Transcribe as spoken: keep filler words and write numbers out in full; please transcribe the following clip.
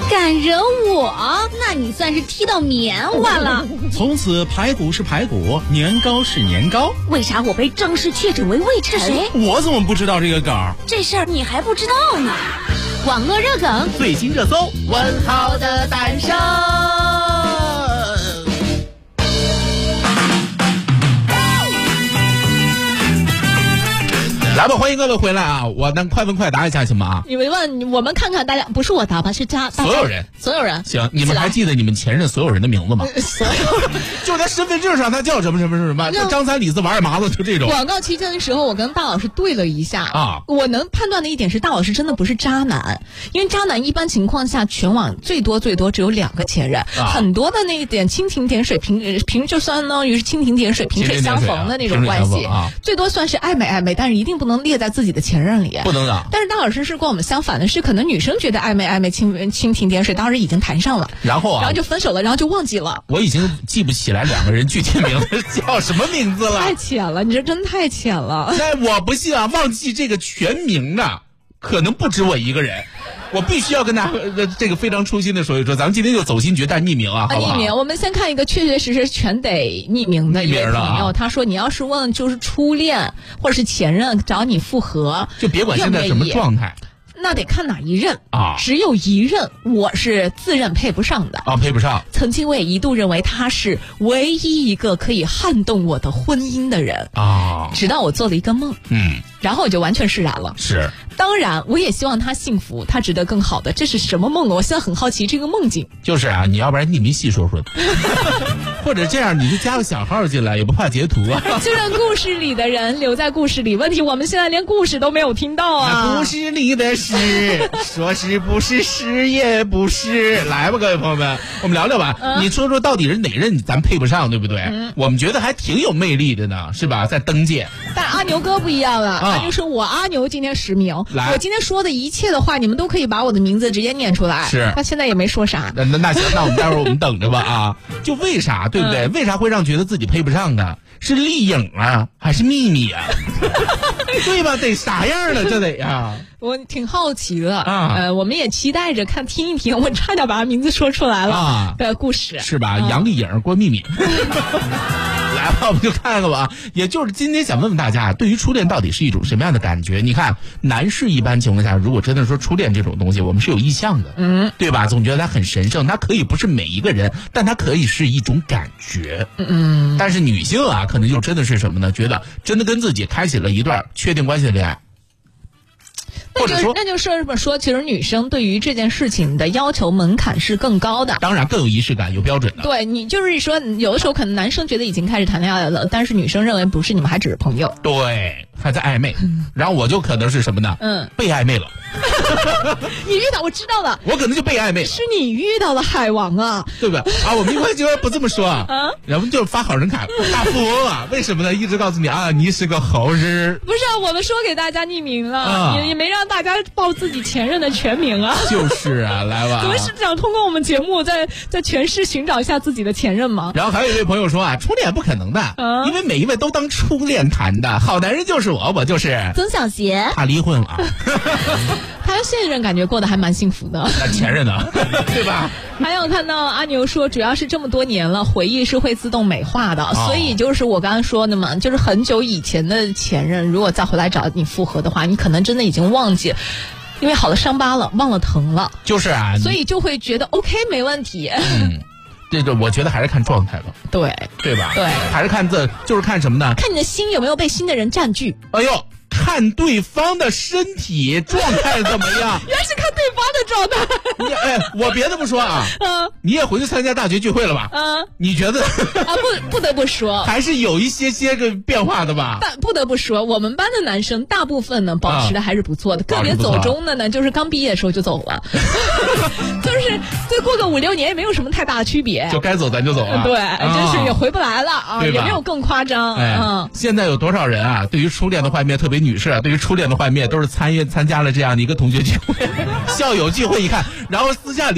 敢惹我，那你算是踢到棉花了。 从此排骨是排骨，年糕是年糕。 为啥我被正式确诊为胃臣？谁？ 我怎么不知道这个梗？ 这事儿你还不知道呢。网络热梗， 最新热搜， 文豪的诞生。 来吧，欢迎各位回来啊！我能快问快答一下行吗？啊， 你们问我们看看大家，不是我答吧，是家所有人， 所有人。 行，你们还记得你们前任所有人的名字吗？ 所有人， 就在身份证上，他叫什么什么什么，就张三李四王二麻子，就这种。 广告期间的时候，我跟大老师对了一下啊， 我能判断的一点是，大老师真的不是渣男，因为渣男一般情况下全网最多最多只有两个前任，啊、很多的那一点蜻蜓点水平平就相当于是蜻蜓点水萍水相逢的那种关系， 啊、 最多算是暧昧暧昧，但是一定不能列在自己的前任里， 不能的。 但是大老师是跟我们相反的，是可能女生觉得暧昧暧昧蜻蜻蜓点水，当时已经谈上了， 然后啊， 然后就分手了，然后就忘记了。 我已经记不起来两个人具体名字叫什么名字了， 太浅了，你这真太浅了。 但我不信啊，忘记这个全名啊，可能不止我一个人。我必须要跟大家这个非常初心的说一说，咱们今天就走心诀，但匿名啊，好不好？ 匿名。我们先看一个确确实实全得匿名的一位朋友， 啊、 他说：“你要是问就是初恋或者是前任找你复合， 就别管现在什么状态。” 那得看哪一任啊？ 只有一任，我是自认配不上的啊，配不上。 曾经我也一度认为他是唯一一个可以撼动我的婚姻的人啊， 直到我做了一个梦， 嗯， 然后我就完全释然了。 是， 当然我也希望他幸福，他值得更好的。这是什么梦呢？我现在很好奇这个梦境。 就是啊，你要不然匿名细说说，或者这样你就加个小号进来，也不怕截图啊。 就让故事里的人留在故事里。问题我们现在连故事都没有听到啊。 故事里的事。是，说是不是，是也不是。来吧，各位朋友们，我们聊聊吧。嗯、你说说到底是哪任咱配不上，对不对？嗯、我们觉得还挺有魅力的呢，是吧？在登界。 但阿牛哥不一样了，啊、阿牛说我阿牛今天实名，我今天说的一切的话，你们都可以把我的名字直接念出来。 是， 他现在也没说啥。 那那那行，那我们待会儿我们等着吧啊！就为啥，对不对？嗯、为啥会让觉得自己配不上呢？是丽颖啊，还是秘密啊？对吧？得啥样的？这得呀、啊。 我挺好奇的啊， 呃，我们也期待着看听一听，我差点把他名字说出来了啊的故事， 是吧？啊、杨丽颖、郭秘密，来吧，我们就看看吧。也就是今天想问问大家，对于初恋到底是一种什么样的感觉？你看，男士一般情况下，如果真的说初恋这种东西，我们是有意向的， 嗯， 对吧？总觉得它很神圣，它可以不是每一个人，但它可以是一种感觉， 嗯。 但是女性啊，可能就真的是什么呢？觉得真的跟自己开启了一段确定关系的恋爱。 那就那就说说说，其实女生对于这件事情的要求门槛是更高的， 当然更有仪式感，有标准的。 对，你就是说，有的时候可能男生觉得已经开始谈恋爱了，但是女生认为不是，你们还只是朋友。 对，还在暧昧，嗯、然后我就可能是什么呢？ 嗯， 被暧昧了。 你遇到，我知道了， 我可能就被暧昧了。 是你遇到了海王啊， 对不对啊？我们一般就不这么说啊， 啊然后就发好人卡，大富翁啊？为什么呢？一直告诉你啊，你是个好人。 不是啊，我们说给大家匿名了， 啊、 也也没让大家报自己前任的全名啊。 就是啊，来吧。 我们是想通过我们节目在在全市寻找一下自己的前任吗？ 然后还有一位朋友说啊，初恋不可能的， 啊、 因为每一位都当初恋谈的，好男人就是我，我就是曾小贤。 他离婚了。 他现任感觉过得还蛮幸福的， 那前任呢？对吧？ 还有看到阿牛说，主要是这么多年了，回忆是会自动美化的，哦、所以就是我刚刚说的嘛，就是很久以前的前任，如果再回来找你复合的话，你可能真的已经忘记，因为好了伤疤了，忘了疼了， 就是啊， 所以就会觉得 OK 没问题。 嗯，这个我觉得还是看状态吧， 对对吧？ 对， 还是看这就是看什么呢？ 看你的心有没有被新的人占据。 哎呦。看对方的身体状态怎么样？ 原来是看对方的状态。 你哎，我别的不说啊， 嗯， 你也回去参加大学聚会了吧？ 嗯， 你觉得？ 啊，不，不得不说， 还是有一些些个变化的吧。 但不得不说，我们班的男生大部分呢保持的还是不错的，啊、个别走中的呢，就是刚毕业的时候就走了，就是再过个五六年也没有什么太大的区别， 就该走咱就走了。 对，啊、真是也回不来了啊，也没有更夸张。 哎、 嗯， 现在有多少人啊？对于初恋的幻灭，特别女士啊，对于初恋的幻灭，都是参与参加了这样的一个同学聚会、校友聚会，一看，然后私下里。